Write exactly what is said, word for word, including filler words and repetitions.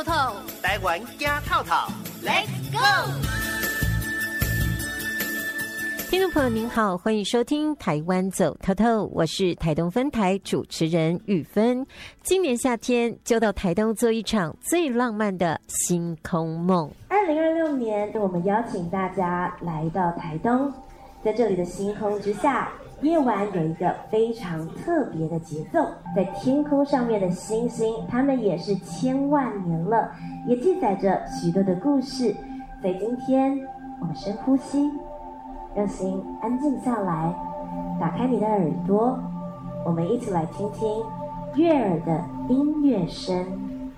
透， 台湾走透透 ，Let's go！ 听众朋友您好，欢迎收听台湾走透透，我是台东分台主持人玉芬。今年夏天就到台东做一场最浪漫的星空梦。 二零二六年，我们邀请大家来到台东，在这里的星空之下，夜晚有一个非常特别的节奏，在天空上面的星星，它们也是千万年了，也记载着许多的故事。所以今天我们深呼吸，让心安静下来，打开你的耳朵，我们一起来听听悦耳的音乐声。